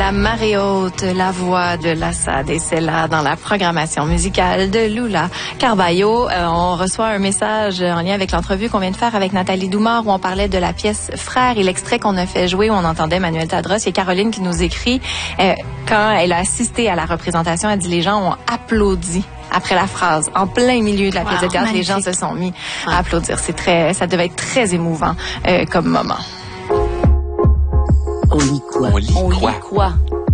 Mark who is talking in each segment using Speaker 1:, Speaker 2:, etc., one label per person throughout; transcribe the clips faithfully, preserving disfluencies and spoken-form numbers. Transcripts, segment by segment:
Speaker 1: la marée haute, la voix de l'Assad, et c'est là dans la programmation musicale de Lula Carballo. Euh, on reçoit un message en lien avec l'entrevue qu'on vient de faire avec Nathalie Doumard où on parlait de la pièce Frères et l'extrait qu'on a fait jouer où on entendait Manuel Tadros. Il y a Caroline qui nous écrit euh, quand elle a assisté à la représentation, elle dit les gens ont applaudi après la phrase, en plein milieu de la pièce wow, de théâtre, magnifique. Les gens se sont mis ouais. à applaudir. C'est très, ça devait être très émouvant euh, comme moment.
Speaker 2: On lit quoi?
Speaker 1: On lit on quoi? Lit quoi?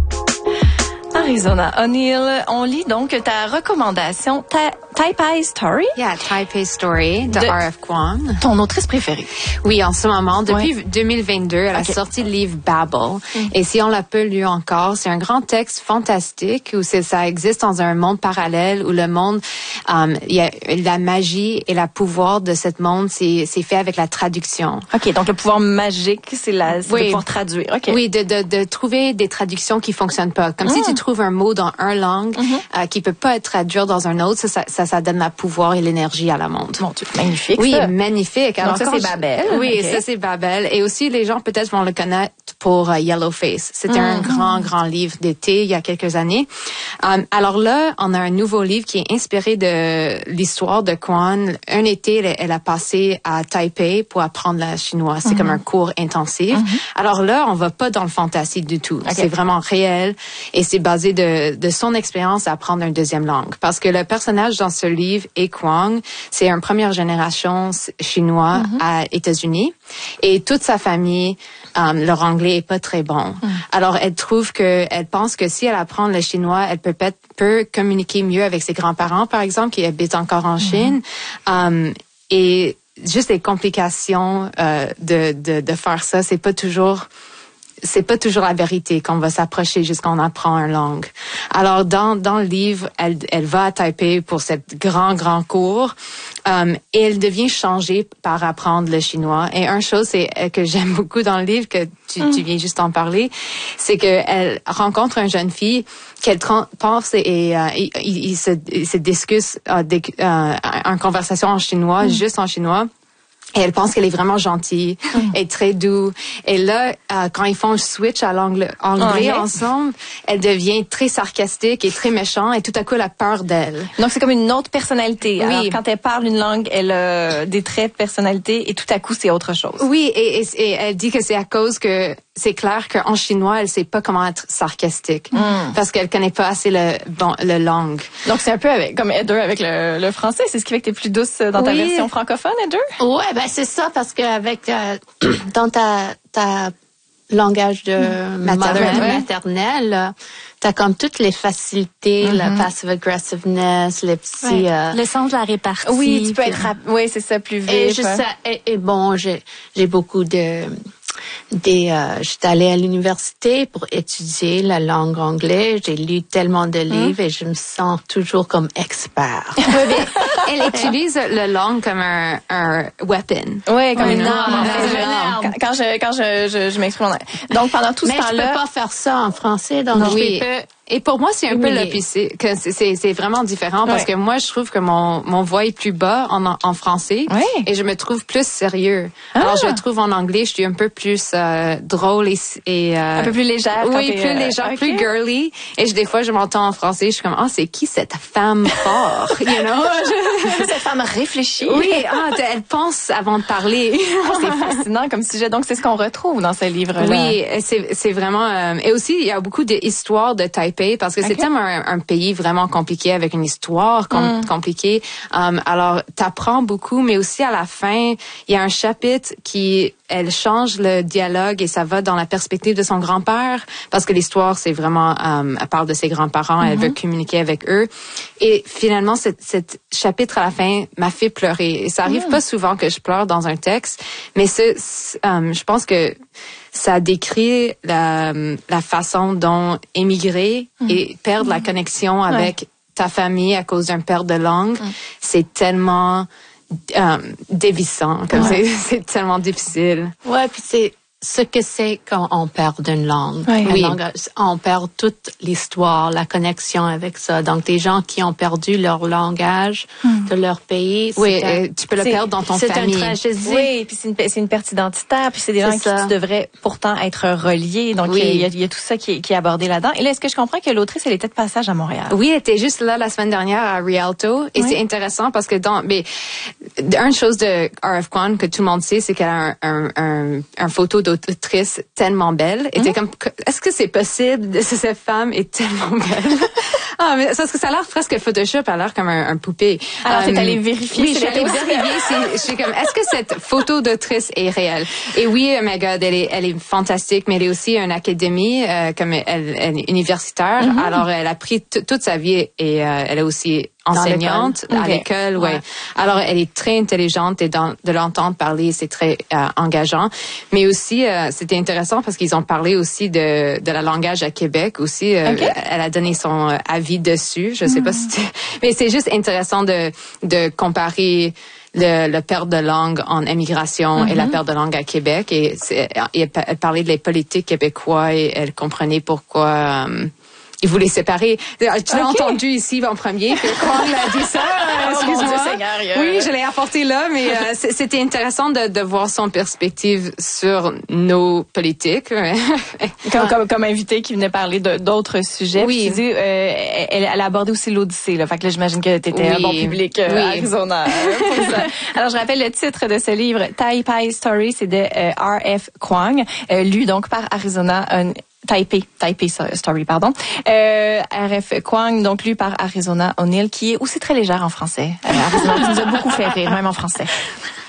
Speaker 1: Arizona O'Neill, on lit donc ta recommandation, ta Taipei Story.
Speaker 3: Yeah, Taipei Story de, de R F Kuang.
Speaker 1: Ton autrice préférée.
Speaker 3: Oui, en ce moment, depuis ouais. deux mille vingt-deux, elle okay. a sorti le livre Babel. Mm. Et si on l'a pas lu encore, c'est un grand texte fantastique où c'est, ça existe dans un monde parallèle où le monde, um, y a la magie et le pouvoir de ce monde, c'est, c'est fait avec la traduction.
Speaker 1: OK, donc le pouvoir magique, c'est, la, c'est oui. de pouvoir traduire. Okay.
Speaker 3: Oui, de, de, de trouver des traductions qui fonctionnent pas. Comme mm. si tu trouves un mot dans une langue mm-hmm. euh, qui peut pas être traduit dans un autre, ça, ça, ça ça donne le pouvoir et l'énergie à la monde.
Speaker 1: Mon Dieu, magnifique.
Speaker 3: Oui,
Speaker 1: ça.
Speaker 3: magnifique.
Speaker 1: Alors, donc ça, c'est Babel.
Speaker 3: Oui,
Speaker 1: okay.
Speaker 3: ça, c'est Babel. Et aussi, les gens peut-être vont le connaître pour uh, Yellowface. C'était mm-hmm. un grand, grand livre d'été il y a quelques années. Um, alors là, on a un nouveau livre qui est inspiré de l'histoire de Kuan. Un été, elle, elle a passé à Taipei pour apprendre le chinois. C'est mm-hmm. comme un cours intensif. Mm-hmm. Alors là, on va pas dans le fantasy du tout. Okay. C'est vraiment réel et c'est basé de, de son expérience à apprendre une deuxième langue. Parce que le personnage dans ce livre est Kuang. C'est une première génération chinois mm-hmm. à États-Unis. Et toute sa famille, um, leur anglais est pas très bon. Mm. Alors, elle trouve que, elle pense que si elle apprend le chinois, elle peut, peut communiquer mieux avec ses grands-parents, par exemple, qui habitent encore en Chine. Mm-hmm. Um, et juste les complications euh, de, de, de faire ça, c'est pas toujours... c'est pas toujours la vérité qu'on va s'approcher jusqu'à on apprend une langue. Alors, dans, dans le livre, elle, elle va à Taipei pour cette grand, grand cours, um, et elle devient changée par apprendre le chinois. Et une chose c'est, que j'aime beaucoup dans le livre, que tu, mm. tu viens juste en parler, c'est qu'elle rencontre une jeune fille qu'elle pense et, et, euh, et, et il se, il se discute euh, euh, en conversation en chinois, mm. juste en chinois. Et elle pense qu'elle est vraiment gentille mm. et très douce. Et là, euh, quand ils font le switch à l'anglais anglais oh, ensemble, elle devient très sarcastique et très méchante. Et tout à coup, elle a peur d'elle.
Speaker 1: Donc, c'est comme une autre personnalité.
Speaker 3: Oui.
Speaker 1: Alors, quand elle parle une langue, elle a des traits de personnalité et tout à coup, c'est autre chose.
Speaker 3: Oui, et, et, et elle dit que c'est à cause que c'est clair qu'en chinois, elle sait pas comment être sarcastique mm. parce qu'elle connaît pas assez le bon le langue.
Speaker 1: Donc, c'est un peu avec, comme Heather avec le, le français. C'est ce qui fait que t'es plus douce dans ta oui. version francophone, Heather?
Speaker 2: Ouais, ben c'est ça, parce qu'avec euh, dans ta ta langage de maternelle,
Speaker 3: maternelle,
Speaker 2: maternelle t'as comme toutes les facilités, mm-hmm. le passive aggressiveness, les petits
Speaker 4: ouais.
Speaker 2: euh,
Speaker 4: le sens de la répartie.
Speaker 1: Oui, tu peux être rap- oui, c'est ça, plus vite.
Speaker 2: Et je sais, et, et bon, j'ai j'ai beaucoup de Des, euh, j'étais allée à l'université pour étudier la langue anglaise. J'ai lu tellement de livres mmh. et je me sens toujours comme expert.
Speaker 3: Oui, mais elle utilise la langue comme un, un weapon.
Speaker 1: Oui, comme
Speaker 3: oui,
Speaker 1: une
Speaker 3: non,
Speaker 1: arme. Quand, quand je quand je je, je m'exprime. Donc pendant tout
Speaker 2: mais
Speaker 1: ce temps-là,
Speaker 2: mais je peux pas faire ça en français. Donc
Speaker 3: non,
Speaker 2: je
Speaker 3: oui.
Speaker 2: peux.
Speaker 3: Et pour moi, c'est un peu l'opposé, que c'est, c'est, c'est vraiment différent parce ouais. que moi, je trouve que mon, mon voix est plus bas en, en français
Speaker 1: ouais.
Speaker 3: et je me trouve plus sérieux. Ah. Alors, je trouve en anglais, je suis un peu plus euh, drôle et... et euh,
Speaker 1: un peu plus légère.
Speaker 3: Oui, plus euh, légère, okay. plus girly. Et je, des fois, je m'entends en français, je suis comme, ah, oh, c'est qui cette femme forte, you know?
Speaker 1: Cette femme réfléchie.
Speaker 3: Oui, ah, elle pense avant de parler.
Speaker 1: Oh, c'est fascinant comme sujet. Donc, c'est ce qu'on retrouve dans ce livre-là.
Speaker 3: Oui, c'est, c'est vraiment... Euh, et aussi, il y a beaucoup d'histoires de Taipei parce que okay. c'est tellement un, un pays vraiment compliqué avec une histoire com- mm. compliquée. Um, alors, t'apprends beaucoup, mais aussi à la fin, il y a un chapitre qui... elle change le dialogue et ça va dans la perspective de son grand-père parce que l'histoire, c'est vraiment... Um, elle parle de ses grands-parents, mm-hmm. elle veut communiquer avec eux. Et finalement, cet, cet chapitre à la fin m'a fait pleurer. Et ça arrive mm. pas souvent que je pleure dans un texte, mais ce, ce, um, je pense que ça décrit la, la façon dont émigrer mm. et perdre mm. la connexion avec ouais. ta famille à cause d'une perte de langue, mm. c'est tellement... Um, dévissant, comme ouais. c'est, c'est tellement difficile.
Speaker 2: Ouais, puis c'est ce que c'est quand on perd une langue.
Speaker 1: Oui.
Speaker 2: Une
Speaker 3: Oui.
Speaker 2: langue, on perd toute l'histoire, la connexion avec ça. Donc, des gens qui ont perdu leur langage
Speaker 1: Hmm.
Speaker 2: de leur pays,
Speaker 3: Oui,
Speaker 2: c'est un,
Speaker 3: euh, tu peux le
Speaker 1: c'est-
Speaker 3: perdre dans ton
Speaker 2: c'est
Speaker 3: famille.
Speaker 2: une tragédie.
Speaker 1: Oui, puis c'est une, c'est une perte identitaire, puis c'est des
Speaker 2: C'est
Speaker 1: gens qui,
Speaker 2: ça.
Speaker 1: qui devraient pourtant être reliés. Donc,
Speaker 3: Oui.
Speaker 1: il, y a, il y a tout ça qui est, qui est abordé là-dedans. Et là, est-ce que je comprends que l'autrice, elle était de passage à Montréal?
Speaker 3: Oui, elle était juste là la semaine dernière à Rialto et
Speaker 1: Oui.
Speaker 3: c'est intéressant parce que dans mais une chose de R F Kuang que tout le monde sait, c'est qu'elle a un un un, un photo d'autrice tellement belle. Et t'es comme est-ce que c'est possible que cette femme est tellement belle? Ah mais parce que ça a l'air presque Photoshop, elle a l'air comme un, un poupée.
Speaker 1: Alors,
Speaker 3: Um,
Speaker 1: t'es allée vérifier
Speaker 3: Oui,
Speaker 1: si
Speaker 3: je suis
Speaker 1: elle
Speaker 3: allée
Speaker 1: était aussi-
Speaker 3: vérifier. c'est- Je suis comme est-ce que cette photo d'autrice est réelle? Et oui, oh my God, elle est elle est fantastique, mais elle est aussi une académie euh, comme elle, elle est universitaire.
Speaker 1: Mm-hmm.
Speaker 3: Alors elle a pris t- toute sa vie et euh, elle est aussi enseignante
Speaker 1: l'école.
Speaker 3: à
Speaker 1: Ok.
Speaker 3: l'école, ouais.
Speaker 1: Ouais.
Speaker 3: Alors elle est très intelligente et dans, de l'entendre parler, c'est très euh, engageant. Mais aussi, euh, c'était intéressant parce qu'ils ont parlé aussi de de la langage à Québec aussi. Euh,
Speaker 1: Ok.
Speaker 3: Elle a donné son euh, avis dessus. Je sais pas si, tu... mais c'est juste intéressant de de comparer le, le perte de langue en émigration et la perte de langue à Québec. Et, c'est, et elle, elle parlait des politiques québécois et elle comprenait pourquoi. Euh, ils voulaient séparer. Tu l'as
Speaker 1: Okay.
Speaker 3: entendu ici en premier que Kuang l'a dit ça.
Speaker 1: Oh,
Speaker 3: Excuse-moi.
Speaker 1: mon Dieu Seigneur, il y a-
Speaker 3: Oui, je l'ai apporté là, mais euh, c'est- c'était intéressant de, de voir son perspective sur nos politiques.
Speaker 1: Comme, comme, comme invité qui venait parler de- d'autres sujets.
Speaker 3: Oui.
Speaker 1: Puis tu dis, euh, elle, elle a abordé aussi l'Odyssée. Là. Fait que là, j'imagine que tu étais
Speaker 3: Oui.
Speaker 1: un bon public euh,
Speaker 3: Oui.
Speaker 1: à Arizona. euh, pour ça. Alors, je rappelle le titre de ce livre, Taipei Story, c'est de euh, R F Kuang, euh, lu donc par Arizona un, Taipei, Taipei Story, pardon. Euh, R F Kuang, donc lu par Arizona O'Neill, qui est aussi très légère en français. Euh, Arizona, qui nous a beaucoup fait rire, même en français.